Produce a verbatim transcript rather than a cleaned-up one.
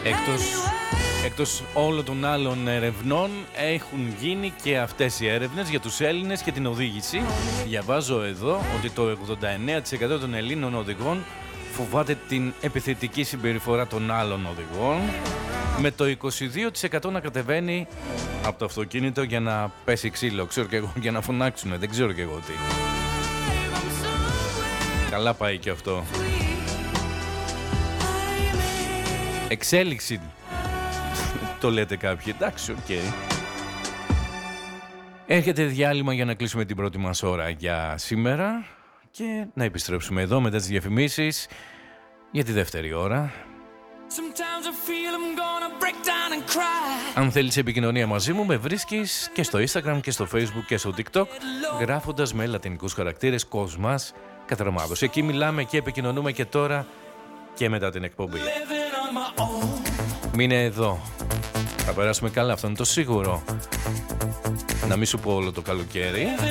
Εκτός, εκτός όλων των άλλων ερευνών έχουν γίνει και αυτές οι έρευνες για τους Έλληνες και την οδήγηση. Διαβάζω εδώ ότι το ογδόντα εννέα τοις εκατό των Ελλήνων οδηγών φοβάται την επιθετική συμπεριφορά των άλλων οδηγών, με το είκοσι δύο τοις εκατό να κατεβαίνει από το αυτοκίνητο για να πέσει ξύλο, ξέρω και εγώ, για να φωνάξουν, δεν ξέρω και εγώ τι. Καλά πάει και αυτό. Εξέλιξη το λέτε κάποιοι, εντάξει, οκ. Okay. Έρχεται διάλειμμα για να κλείσουμε την πρώτη μας ώρα για σήμερα και να επιστρέψουμε εδώ μετά τις διαφημίσεις για τη δεύτερη ώρα. Αν θέλεις επικοινωνία μαζί μου, με βρίσκεις και στο Instagram και στο Facebook και στο TikTok γράφοντας με λατινικούς χαρακτήρες Κοσμάς Κατραμάδος. Εκεί μιλάμε και επικοινωνούμε και τώρα και μετά την εκπομπή. Μείνε εδώ. Θα περάσουμε καλά, αυτό είναι το σίγουρο. Να μην σου πω όλο το καλοκαίρι.